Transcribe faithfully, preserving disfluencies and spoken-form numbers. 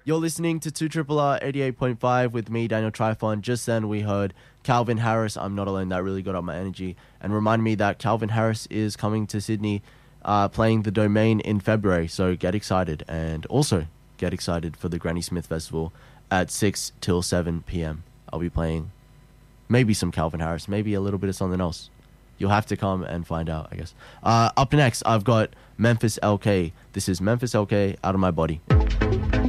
You're listening to two R R eighty-eight point five with me, Daniel Trifon. Just then we heard Calvin Harris, I'm Not Alone. That really got up my energy and reminded me that Calvin Harris is coming to Sydney uh, playing the Domain in February. So get excited, and also get excited for the Granny Smith Festival at six till seven p.m. I'll be playing maybe some Calvin Harris, maybe a little bit of something else. You'll have to come and find out, I guess. Uh, up next, I've got Memphis L K. This is Memphis L K, Out of My Body.